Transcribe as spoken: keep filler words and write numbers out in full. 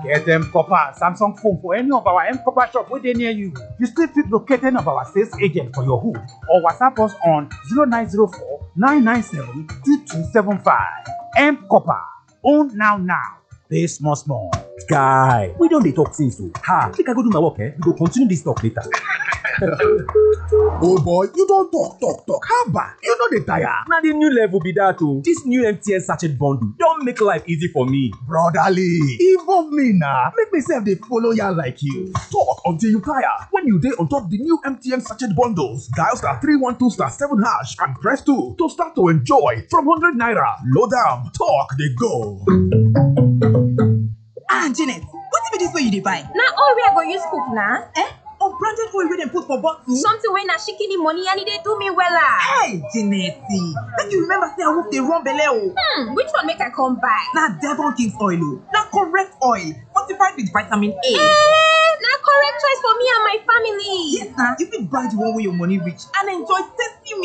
Get M Copper Samsung phone for any of our M Copper shop within near you. You still fit locate any of our sales agent for your hood or WhatsApp us on zero nine zero four nine nine seven two two seven five. M Copper. Own now now. Pay small small. Guy, we don dey talk since o. Ha, make I go do my work, eh? We go continue this talk later. Oh boy, you don talk, talk, talk. Haba, you no dey tire. Na the new level be that o. This new M T N sachet bundle don make life easy for me. Brotherly, involve me na. Make me sef dey follow yarn like you. Talk until you tire. When you dey on top the new M T N sachet bundles, dial star three one two star seven hash and press two to start to enjoy from one hundred naira. Load am, talk dey go. Ah, Janet, wetin be dis wey you dey buy? Na oil wey I go use cook na. Eh? Unbranded oil wey dem put for bottle? Something wey na shikini money and e dey do me wella. Hey, Janet, make you remember say awoof dey run belle o. Hmm, which one make I come buy? Na Devon King's oil o. Na correct oil, fortified with vitamin A. Eh, na correct choice for me and my family. Yes na, you fit buy the one wey your money reach and enjoy tasty